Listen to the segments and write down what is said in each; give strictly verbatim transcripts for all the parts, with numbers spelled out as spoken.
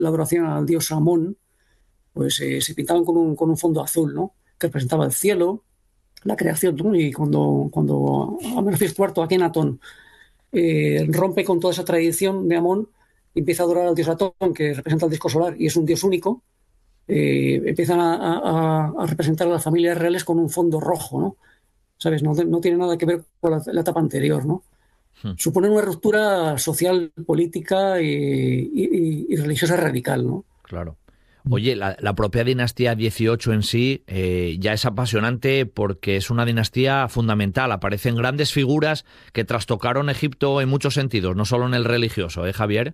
la adoración al dios Amón, pues eh, se pintaban con un, con un fondo azul, ¿no? Que representaba el cielo, la creación, ¿no? Y cuando, cuando Amenofis cuarto, Akenatón, eh, rompe con toda esa tradición de Amón y empieza a adorar al dios Atón, que representa el disco solar y es un dios único, eh, empiezan a, a, a representar a las familias reales con un fondo rojo, ¿no? ¿Sabes? No, no tiene nada que ver con la, la etapa anterior, ¿no? Hmm. Supone una ruptura social, política y, y, y religiosa radical, ¿no? Claro. Oye, la, la propia dinastía dieciocho en sí eh, ya es apasionante porque es una dinastía fundamental. Aparecen grandes figuras que trastocaron Egipto en muchos sentidos, no solo en el religioso, ¿eh, Javier?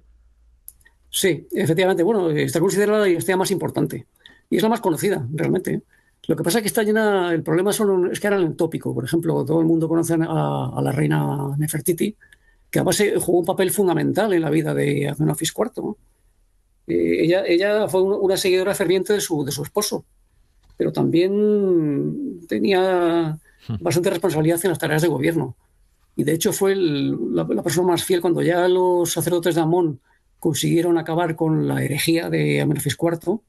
Sí, efectivamente. Bueno, está considerada la dinastía más importante y es la más conocida, realmente. Lo que pasa es que está llena, el problema son, es que era el tópico. Por ejemplo, todo el mundo conoce a, a la reina Nefertiti, que además jugó un papel fundamental en la vida de Amenofis cuarto, ¿no? Eh, ella, ella fue una seguidora ferviente de su, de su esposo, pero también tenía bastante responsabilidad en las tareas de gobierno. Y de hecho fue el, la, la persona más fiel cuando ya los sacerdotes de Amón consiguieron acabar con la herejía de Amenofis cuarto.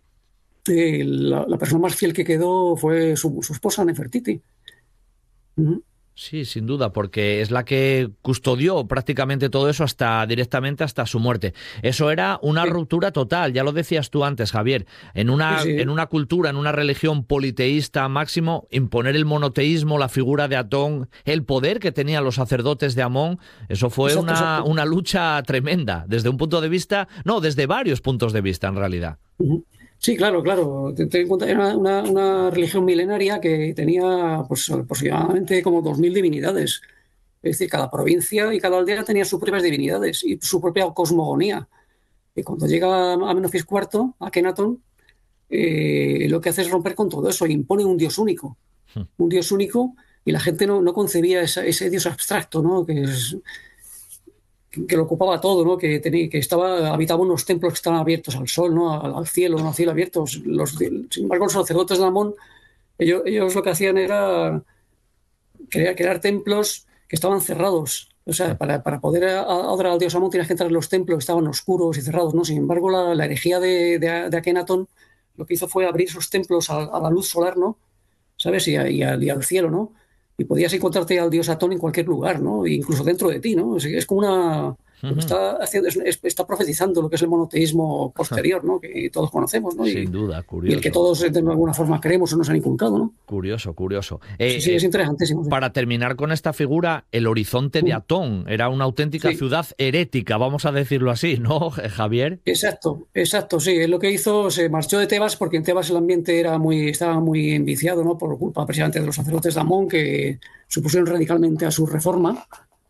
Eh, la, la, persona más fiel que quedó fue su, su esposa Nefertiti. Uh-huh. Sí, sin duda, porque es la que custodió prácticamente todo eso hasta directamente hasta su muerte. Eso era una Sí. ruptura total, ya lo decías tú antes, Javier. En una, Sí, sí. en una cultura, en una religión politeísta máximo, imponer el monoteísmo, la figura de Atón, el poder que tenían los sacerdotes de Amón, eso fue Exacto, una, exacto. una lucha tremenda, desde un punto de vista, no, desde varios puntos de vista en realidad. Uh-huh. Sí, claro, claro. Ten en cuenta, era una, una religión milenaria que tenía pues, aproximadamente como dos mil divinidades. Es decir, cada provincia y cada aldea tenía sus propias divinidades y su propia cosmogonía. Y cuando llega Amenofis cuarto, Akenatón, eh, lo que hace es romper con todo eso, impone un dios único. Un dios único y la gente no, no concebía esa, ese dios abstracto, ¿no? Que es, que lo ocupaba todo, ¿no? Que tenía, que estaba, habitaba unos templos que estaban abiertos al sol, ¿no? Al, al cielo, ¿no? Al cielo abiertos. Los, sin embargo, los sacerdotes de Amón, ellos, ellos lo que hacían era crear, crear templos que estaban cerrados. O sea, para, para poder adorar al dios Amón tienes que entrar en los templos que estaban oscuros y cerrados, ¿no? Sin embargo, la, la herejía de, de, de Akenatón lo que hizo fue abrir esos templos a, a la luz solar, ¿no? ¿Sabes? Y, a, y, a, y al cielo, ¿no? Y podías encontrarte al dios Atón en cualquier lugar, ¿no? Incluso dentro de ti, ¿no? Es, es como una... Lo que está haciendo es, es, está profetizando lo que es el monoteísmo posterior, ¿no? Que todos conocemos, ¿no? Y, Sin duda, y el que curioso. todos de alguna forma creemos o nos han inculcado, ¿no? Curioso, curioso. Sí, Eh, sí, es eh, interesantísimo. Sí. para terminar con esta figura, el horizonte de Atón era una auténtica Sí. ciudad herética, vamos a decirlo así, ¿no, Javier? Exacto, exacto, sí. Es lo que hizo, se marchó de Tebas porque en Tebas el ambiente era muy, estaba muy enviciado, ¿no? Por culpa precisamente de los sacerdotes de Amón que supusieron radicalmente a su reforma.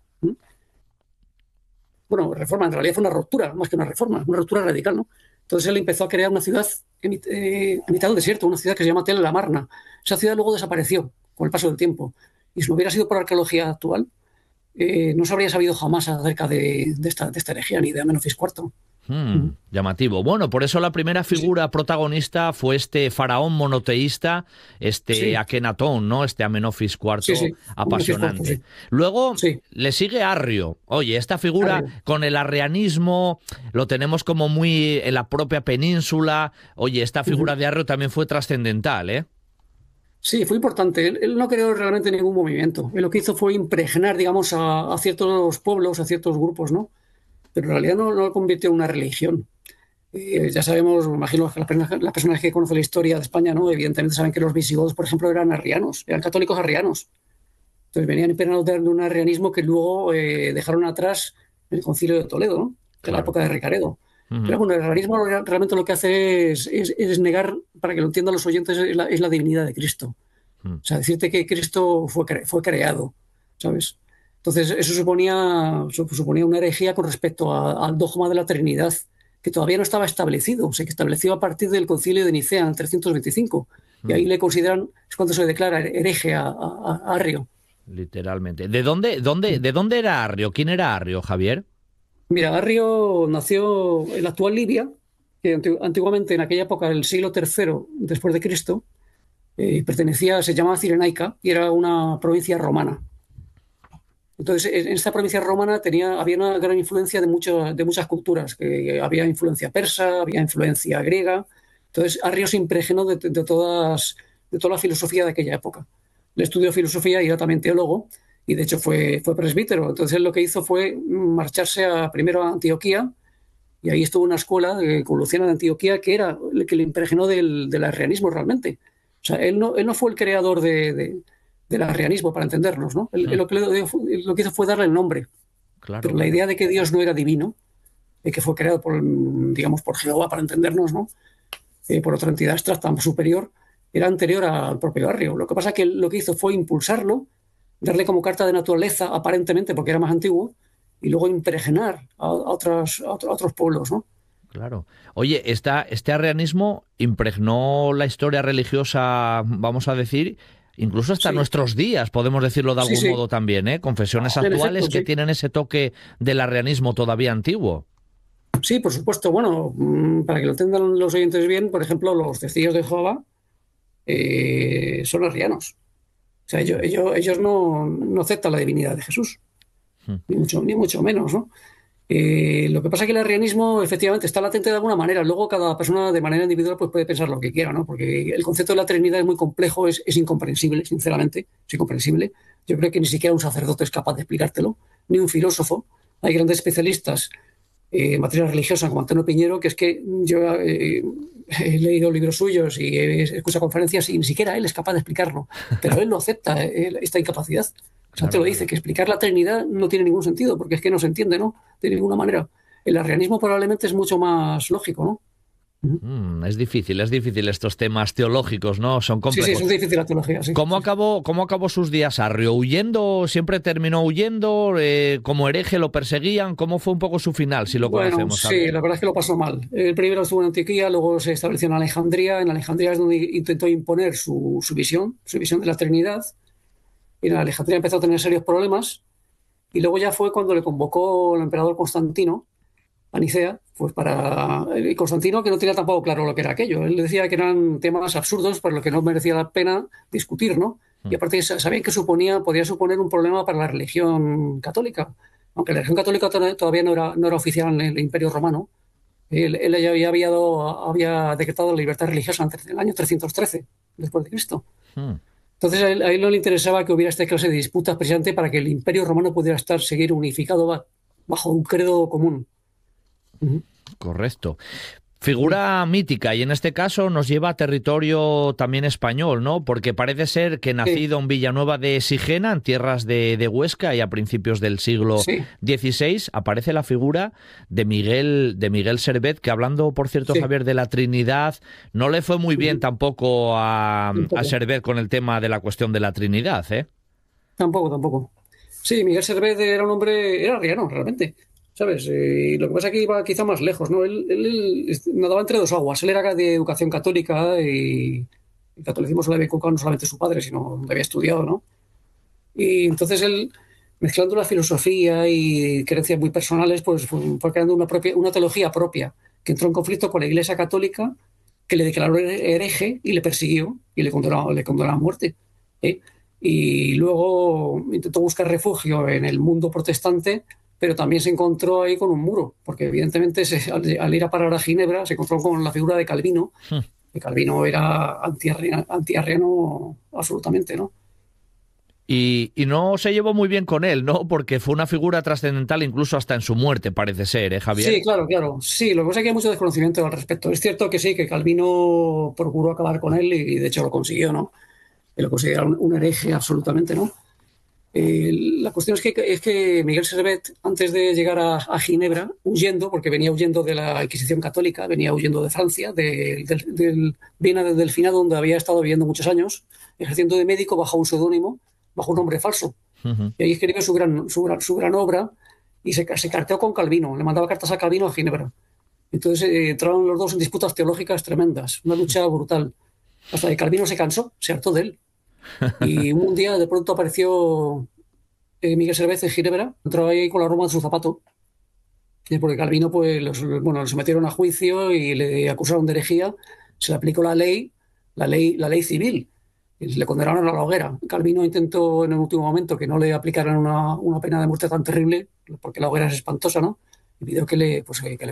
Bueno, reforma, en realidad fue una ruptura, más que una reforma, una ruptura radical, ¿no? Entonces él empezó a crear una ciudad en, eh, en mitad del desierto, una ciudad que se llama Tel el Amarna. Esa ciudad luego desapareció con el paso del tiempo. Y si no hubiera sido por la arqueología actual, eh, no se habría sabido jamás acerca de, de, esta, de esta herejía ni de Amenofis cuarto. Hmm, llamativo. Bueno, por eso la primera figura sí. protagonista fue este faraón monoteísta, este sí. Akenatón, ¿no? Este Amenofis cuarto, sí, sí. apasionante. Amenofis cuarto, sí. Luego sí. le sigue Arrio. Oye, esta figura Arrio. Con el arrianismo lo tenemos como muy en la propia península. Oye, esta figura uh-huh. de Arrio también fue trascendental, ¿eh? Sí, fue importante. Él, él no creó realmente ningún movimiento. Él lo que hizo fue impregnar, digamos, a, a ciertos pueblos, a ciertos grupos, ¿no? Pero en realidad no, no lo convirtió en una religión. Eh, ya sabemos, me imagino que las personas, las personas que conocen la historia de España, ¿no? Evidentemente saben que los visigodos, por ejemplo, eran arrianos, eran católicos arrianos. Entonces venían impregnados de un arrianismo que luego eh, dejaron atrás en el Concilio de Toledo, ¿no? De claro. la época de Ricaredo. Uh-huh. Pero bueno, el arrianismo realmente lo que hace es, es, es negar, para que lo entiendan los oyentes, es la, es la divinidad de Cristo. Uh-huh. O sea, decirte que Cristo fue, cre- fue creado, ¿sabes? Entonces, eso suponía, suponía una herejía con respecto a, al dogma de la Trinidad, que todavía no estaba establecido, o sea, que estableció a partir del Concilio de Nicea en el trescientos veinticinco. Mm. Y ahí le consideran, es cuando se le declara hereje a, a, a Arrio. Literalmente. ¿De dónde, dónde, ¿De dónde era Arrio? ¿Quién era Arrio, Javier? Mira, Arrio nació en la actual Libia, que antiguamente, en aquella época, el siglo tercero después de Cristo, eh, pertenecía, se llamaba Cirenaica y era una provincia romana. Entonces, en esta provincia romana tenía, había una gran influencia de, mucho, de muchas culturas, que había influencia persa, había influencia griega. Entonces, Arrio se impregnó de, de, todas, de toda la filosofía de aquella época. Él estudió filosofía y era también teólogo, y de hecho fue, fue presbítero. Entonces, lo que hizo fue marcharse a, primero a Antioquía, y ahí estuvo una escuela de Luciano de Antioquía, que era el que le impregnó del, del arrianismo realmente. O sea, él no, él no fue el creador de... de del arrianismo, para entendernos, ¿no? Él, él lo, que le, lo que hizo fue darle el nombre. Claro, Pero la claro. idea de que Dios no era divino, eh, que fue creado por, digamos, por Jehová, para entendernos, ¿no? Eh, por otra entidad abstracta superior, era anterior al propio Arrio. Lo que pasa es que lo que hizo fue impulsarlo, darle como carta de naturaleza, aparentemente, porque era más antiguo, y luego impregnar a, a, otras, a otros pueblos, ¿no? Claro. Oye, esta, este arrianismo impregnó la historia religiosa, vamos a decir, incluso hasta Sí. nuestros días, podemos decirlo de algún Sí, sí. modo también, ¿eh? Confesiones En actuales efecto, que sí. tienen ese toque del arrianismo todavía antiguo. Sí, por supuesto. Bueno, para que lo entiendan los oyentes bien, por ejemplo, los testigos de Jehová eh, son arrianos. O sea, ellos, ellos, ellos no, no aceptan la divinidad de Jesús, Hmm. ni mucho, ni mucho menos, ¿no? Eh, lo que pasa es que el arrianismo efectivamente está latente de alguna manera. Luego cada persona de manera individual pues, puede pensar lo que quiera, ¿no? Porque el concepto de la Trinidad es muy complejo, es, es incomprensible, sinceramente, es incomprensible. Yo creo que ni siquiera un sacerdote es capaz de explicártelo, ni un filósofo. Hay grandes especialistas eh, en materia religiosa como Antonio Piñero, que es que yo eh, he leído libros suyos y he escuchado conferencias y ni siquiera él es capaz de explicarlo. Pero él no acepta eh, esta incapacidad. O sea, te Claro, lo claro. dice, que explicar la Trinidad no tiene ningún sentido, porque es que no se entiende, ¿no? De ninguna manera. El arrianismo probablemente es mucho más lógico, ¿no? Mm, es difícil, es difícil estos temas teológicos, ¿no? Son Sí, sí, es complejos. muy difícil la teología, sí. ¿Cómo Sí, sí. acabó, cómo acabó sus días Arrio? ¿Huyendo? ¿Siempre terminó huyendo? Eh, ¿como hereje lo perseguían? ¿Cómo fue un poco su final, si lo Bueno, conocemos, sí, ¿sabes? la verdad es que lo pasó mal. El primero estuvo en Antioquía, luego se estableció en Alejandría. En Alejandría es donde intentó imponer su, su visión, su visión de la Trinidad. Y en Alejandría empezó a tener serios problemas. Y luego ya fue cuando le convocó el emperador Constantino a Nicea, pues para y Constantino, que no tenía tampoco claro lo que era aquello. Él decía que eran temas absurdos por los que no merecía la pena discutir, ¿no? Y Mm. aparte sabían que suponía, podía suponer un problema para la religión católica. Aunque la religión católica to- todavía no era, no era oficial en el Imperio Romano, él, él ya había, había, dado- había decretado la libertad religiosa en el año trescientos trece, después de Cristo. Mm. Entonces a él, a él no le interesaba que hubiera esta clase de disputas precisamente para que el Imperio Romano pudiera estar, seguir unificado ba- bajo un credo común. Ujú. Correcto. Figura mítica y en este caso nos lleva a territorio también español, ¿no? Porque parece ser que Sí, nacido en Villanueva de Sigena, en tierras de, de Huesca y a principios del siglo sí, dieciséis, aparece la figura de Miguel, de Miguel Servet, que hablando, por cierto, sí, Javier, de la Trinidad, no le fue muy bien ujú, tampoco a, un a poco. Servet con el tema de la cuestión de la Trinidad, ¿eh? Tampoco, tampoco. Sí, Miguel Servet era un hombre, era arriano, realmente, ¿sabes? Eh, lo que pasa es que iba quizá más lejos, ¿no? Él, él- él est- nadaba entre dos aguas. Él era de educación católica y el catolicismo se lo había inculcado no solamente su padre, sino donde había estudiado, ¿no? Y entonces él, mezclando la filosofía y creencias muy personales, pues fue, fue creando una, propia, una teología propia, que entró en conflicto con la Iglesia Católica, que le declaró hereje y le persiguió y le condenó, le condenó a muerte. ¿eh? Y luego intentó buscar refugio en el mundo protestante, pero también se encontró ahí con un muro, porque evidentemente se, al, al, ir a parar a Ginebra se encontró con la figura de Calvino, que Calvino era antiarriano, antiarriano absolutamente, ¿no? Y, y no se llevó muy bien con él, ¿no? Porque fue una figura trascendental incluso hasta en su muerte, parece ser, ¿eh, Sí, Javier? claro, claro. Sí, lo que pasa es que hay mucho desconocimiento al respecto. Es cierto que sí, que Calvino procuró acabar con él y de hecho lo consiguió, ¿no? Y lo considera un, un hereje absolutamente, ¿no? Eh, la cuestión es que, es que Miguel Servet, antes de llegar a, a Ginebra, huyendo, porque venía huyendo de la Inquisición católica, venía huyendo de Francia, de, del, del, Viena del Delfinado, donde había estado viviendo muchos años, ejerciendo de médico bajo un seudónimo, bajo un nombre falso. Uh-huh. Y ahí escribió su gran, su gran, su gran obra y se, se carteó con Calvino, le mandaba cartas a Calvino a Ginebra. Entonces eh, entraron los dos en disputas teológicas tremendas, una lucha brutal, hasta que Calvino se cansó, se hartó de él. Y un día de pronto apareció eh, Miguel Servet en Ginebra, entró ahí con la roma de su zapato, y porque Calvino pues los, bueno, los sometieron a juicio y le acusaron de herejía, se le aplicó la ley, la ley, la ley civil, le condenaron a la hoguera. Calvino intentó en el último momento que no le aplicaran una, una pena de muerte tan terrible, porque la hoguera es espantosa, ¿no? Y pidió que le, pues, que le